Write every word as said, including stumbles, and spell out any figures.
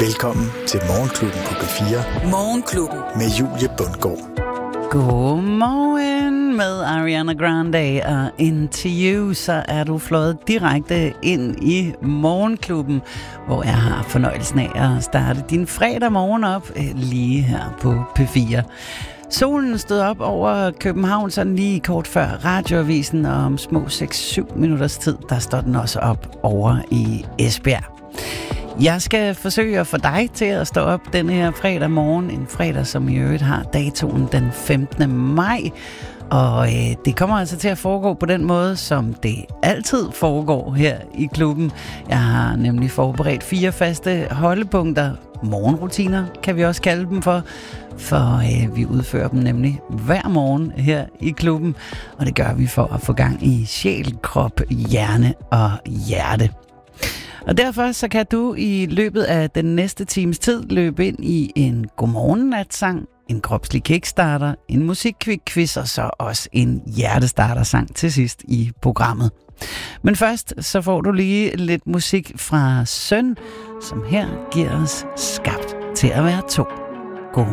Velkommen til Morgenklubben på P fire. Morgenklubben. Med Julie Bundgaard. Godmorgen med Ariana Grande og Into You. Så er du fløjet direkte ind i Morgenklubben, hvor jeg har fornøjelsen af at starte din fredag morgen op lige her på P fire. Solen stod op over København sådan lige kort før radioavisen, og om små seks syv minutters tid, der står den også op over i Esbjerg. Jeg skal forsøge at få dig til at stå op denne her fredag morgen, en fredag, som i øvrigt har datoen den femtende maj. Og øh, det kommer altså til at foregå på den måde, som det altid foregår her i klubben. Jeg har nemlig forberedt fire faste holdepunkter. Morgenrutiner kan vi også kalde dem for, for øh, vi udfører dem nemlig hver morgen her i klubben. Og det gør vi for at få gang i sjæl, krop, hjerne og hjerte. Og derfor så kan du i løbet af den næste times tid løbe ind i en godmorgen-natsang, en kropslig kickstarter, en musikkvik-quiz og så også en hjertestarter-sang til sidst i programmet. Men først så får du lige lidt musik fra Søn, som her giver os Skabt til at være to.